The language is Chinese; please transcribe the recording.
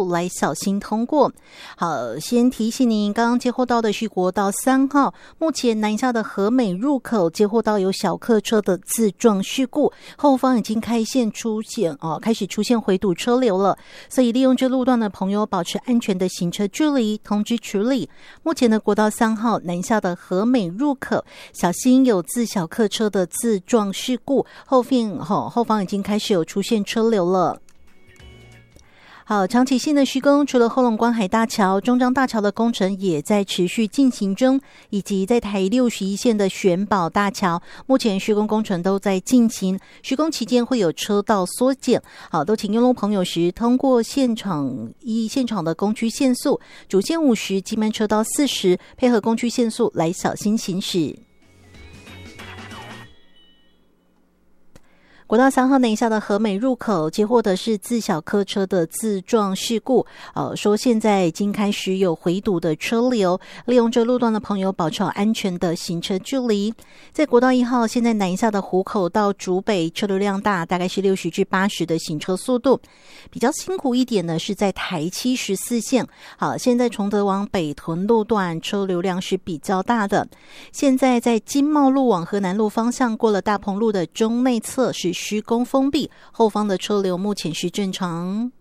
来小心通过。好，先提醒您，刚刚接获到的是国道3号，目前南下的和美入口接获到有小客车的自撞事故，后方已经开始出现回堵车流了，所以利用这路段的朋友保持安全的行车距离，通知处理。目前的国道3号南下的和美入口，小心有自小客车的自撞事故，后方已经开始有出现车流了。好，长期性的施工，除了后龙观海大桥、中彰大桥的工程也在持续进行中，以及在台61线的玄宝大桥，目前施工工程都在进行。施工期间会有车道缩减，好，都请用路朋友时通过现场的工区限速，主线50，机慢车道40，配合工区限速来小心行驶。国道3号南下的和美入口接获的是自小客车的自撞事故，说现在已经开始有回堵的车流，利用这路段的朋友保持好安全的行车距离。在国道1号现在南下的湖口到竹北车流量大，大概是60至80的行车速度。比较辛苦一点呢是在台74线，好，现在崇德往北屯路段车流量是比较大的。现在在金茂路往河南路方向过了大鹏路的中内侧是施工封闭，后方的车流目前是正常。